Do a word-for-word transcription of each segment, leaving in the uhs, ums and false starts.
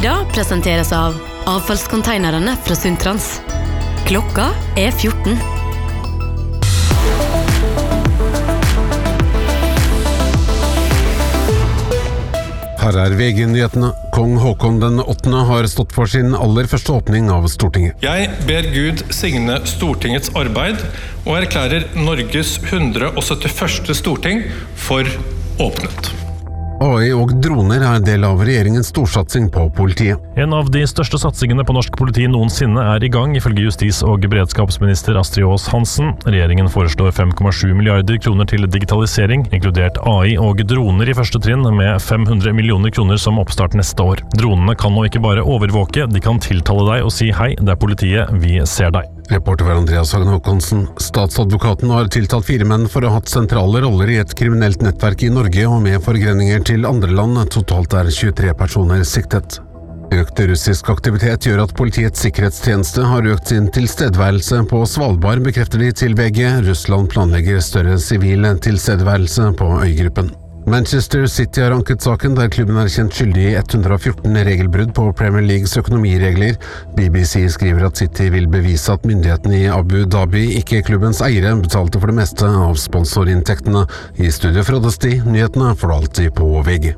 Lyda presenteres av avfallskonteinerne fra Sundtrans. Klokka er fjorten. Her er V G-nyhetene. Kong Håkon den åttende har stått for sin aller første åpning av Stortinget. Jeg ber Gud signe Stortingets arbeid og erklærer Norges hundre og syttiførste storting for åpnet. A I og droner er del av regjeringens storsatsing på politiet. En av de største satsingene på norsk politi noensinne er i gang, ifølge justis- og beredskapsminister Astrid Aas Hansen. Regjeringen foreslår fem komma sju milliarder kroner til digitalisering, inkludert A I og droner i første trinn, med fem hundre millioner kroner som oppstart neste år. Dronene kan nå ikke bare overvåke, de kan tiltale deg og si hei, det er politiet, vi ser deg. Reporter var Andreas Hagen Håkonsen. Statsadvokaten har tiltalt fire menn for å ha hatt sentrale roller i et kriminelt nettverk i Norge og med forgreninger til andre land. Totalt er tjuetre personer siktet. Økt russisk aktivitet gjør at Politiets sikkerhetstjeneste har økt sin tilstedeværelse på Svalbard, bekrefter de til V G. Russland planlegger større sivil tilstedeværelse på øygruppen. Manchester City har anket saken der klubben er kjent skyldig i ett hundre og fjorten regelbrudd på Premier Leagues økonomiregler. B B C skriver at City vil bevise at myndighetene i Abu Dhabi, ikke klubbens eiere, betalte for det meste av sponsorinntektene. I studio fra Desti, nyhetene får du alltid på V G.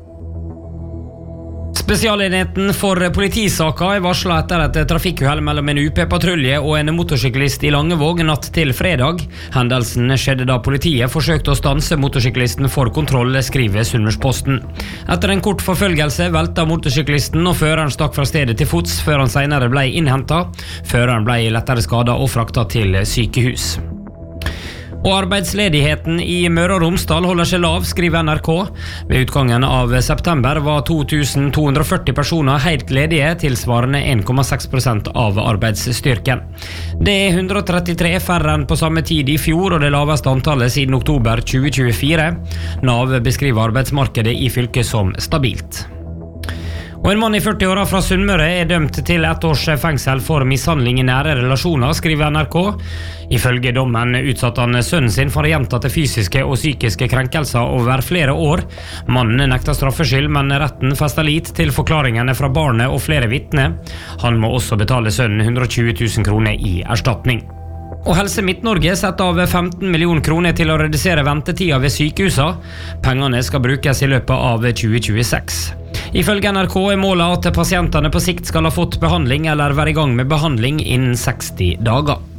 Spesialenheten for politisaka er varslet etter et trafikkuhell mellom en U P-patrulje og en motorsyklist i Langevåg natt til fredag. Hendelsen skjedde da politiet forsøkte å stanse motorsyklisten for kontroll, skriver Sunnmørsposten. Etter en kort forfølgelse velta motorsyklisten, og føreren stakk fra stedet til fots før han senere ble innhentet. Føreren ble lettere skadet og fraktet til sykehus. Og arbeidsledigheten i Møre og Romsdal holder seg lav, skriver N R K. Ved utgangen av september var to tusen to hundre og førti personer helt ledige, tilsvarende en komma seks prosent av arbeidsstyrken. Det er hundre og trettitre færre enn på samme tid i fjor, og det laveste antallet siden oktober tjue tjuefire. Nav beskriver arbeidsmarkedet i fylket som stabilt. Og en mann i førti-åra fra Sunnmøre er dømt til ett års fengsel for mishandling i nære relasjoner, skriver N R K. Ifølge dommen utsatte han sønnen sin for gjentatte fysiske og psykiske krenkelser over flere år. Mannen nekter straffskyld, men retten fester lit til forklaringene fra barnet og flere vitner. Han må også betale sønnen hundre og tjue tusen kroner i erstatning. Og Helse Midt-Norge setter av femten millioner kroner til å redusere ventetida ved sykehusa. Pengene skal brukes i løpet av tjue tjueseks. Ifølge N R K er målet at pasientene på sikt skal ha fått behandling eller være i gang med behandling innen seksti dager.